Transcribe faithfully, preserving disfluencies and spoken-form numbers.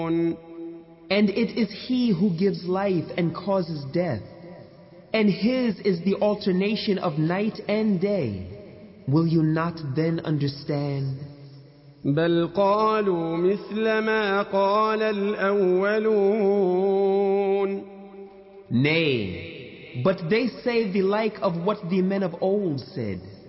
And it is He who gives life and causes death, and His is the alternation of night and day. Will you not then understand? بل قالوا مثل ما قال الأولون. Nay, but they say the like of what the men of old said.